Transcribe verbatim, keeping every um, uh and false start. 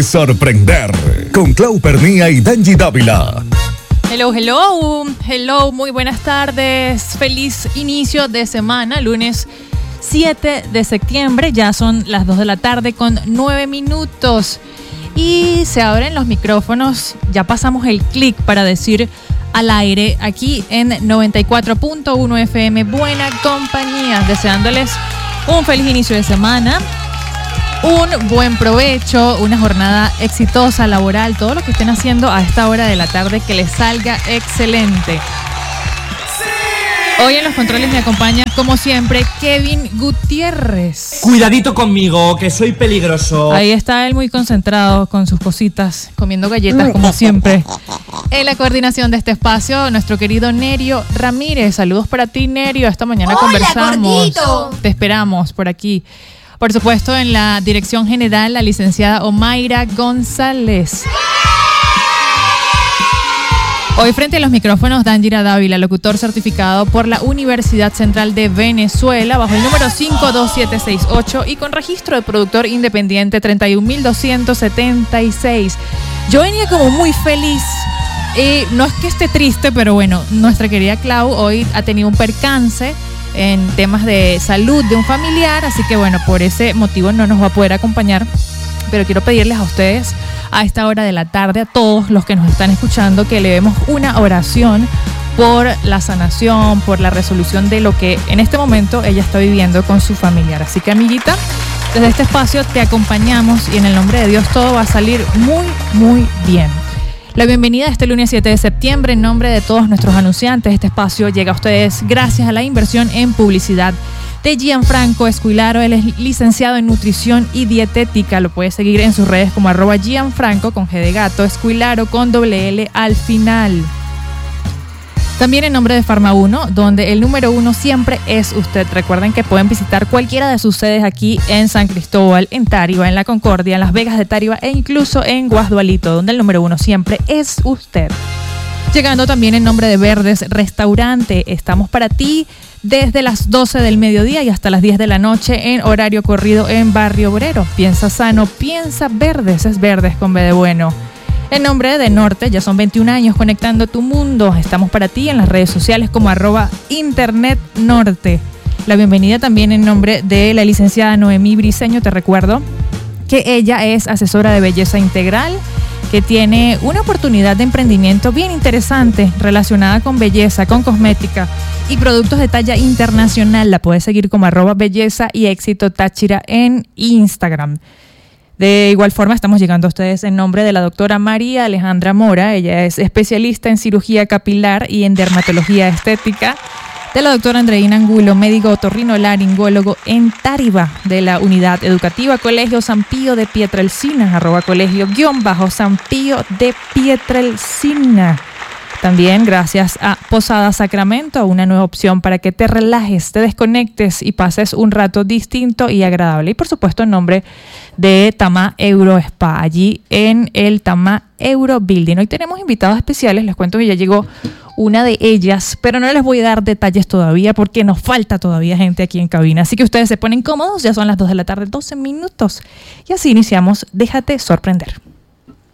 Sorprender con Clau Pernía y Dangy Dávila. Hello, hello, hello, muy buenas tardes, feliz inicio de semana, lunes siete de septiembre, ya son las dos de la tarde con nueve minutos y se abren los micrófonos, ya pasamos el clic para decir al aire aquí en noventa y cuatro punto uno F M, buena compañía, deseándoles un feliz inicio de semana. Un buen provecho, una jornada exitosa, laboral, todo lo que estén haciendo a esta hora de la tarde, que les salga excelente. Hoy en los controles me acompaña, como siempre, Kevin Gutiérrez. Cuidadito conmigo, que soy peligroso. Ahí está él muy concentrado con sus cositas, comiendo galletas, como siempre. En la coordinación de este espacio, nuestro querido Nerio Ramírez. Saludos para ti, Nerio. Esta mañana Hola, conversamos. gordito. Te esperamos por aquí. Por supuesto, en la dirección general, la licenciada Omaira González. Hoy frente a los micrófonos, Danjira Dávila, locutor certificado por la Universidad Central de Venezuela, bajo el número cinco dos siete seis ocho y con registro de productor independiente treinta y un mil doscientos setenta y seis. Yo venía como muy feliz. Eh, no es que esté triste, pero bueno, nuestra querida Clau hoy ha tenido un percance en temas de salud de un familiar, así que bueno, por ese motivo no nos va a poder acompañar, pero quiero pedirles a ustedes a esta hora de la tarde, a todos los que nos están escuchando, que elevemos una oración por la sanación, por la resolución de lo que en este momento ella está viviendo con su familiar. Así que, amiguita, desde este espacio te acompañamos y en el nombre de Dios todo va a salir muy, muy bien. La bienvenida a este lunes siete de septiembre en nombre de todos nuestros anunciantes. Este espacio llega a ustedes gracias a la inversión en publicidad de Gianfranco Escuilaro. Él es licenciado en nutrición y dietética. Lo puede seguir en sus redes como arroba Gianfranco con G de gato, Escuilaro con doble L al final. También en nombre de Farma uno, donde el número uno siempre es usted. Recuerden que pueden visitar cualquiera de sus sedes aquí en San Cristóbal, en Tariba, en La Concordia, en Las Vegas de Tariba e incluso en Guasdualito, donde el número uno siempre es usted. Llegando también en nombre de Verdes Restaurante. Estamos para ti desde las doce del mediodía y hasta las diez de la noche en horario corrido en Barrio Obrero. Piensa sano, piensa Verdes, es Verdes con B de bueno. En nombre de Norte, ya son veintiún años conectando tu mundo. Estamos para ti en las redes sociales como arroba Internet Norte. La bienvenida también en nombre de la licenciada Noemí Briceño. Te recuerdo que ella es asesora de belleza integral, que tiene una oportunidad de emprendimiento bien interesante relacionada con belleza, con cosmética y productos de talla internacional. La puedes seguir como arroba belleza y éxito Táchira en Instagram. De igual forma, estamos llegando a ustedes en nombre de la doctora María Alejandra Mora. Ella es especialista en cirugía capilar y en dermatología estética. De la doctora Andreina Angulo, médico otorrinolaringólogo en Tariba, de la unidad educativa Colegio San Pío de Pietrelcina, arroba colegio guión bajo San Pío de Pietrelcina. También gracias a Posada Sacramento, una nueva opción para que te relajes, te desconectes y pases un rato distinto y agradable. Y por supuesto en nombre de Tama Euro Spa, allí en el Tama Euro Building. Hoy tenemos invitados especiales, les cuento que ya llegó una de ellas, pero no les voy a dar detalles todavía porque nos falta todavía gente aquí en cabina. Así que ustedes se ponen cómodos, ya son las dos de la tarde, doce minutos. Y así iniciamos Déjate Sorprender.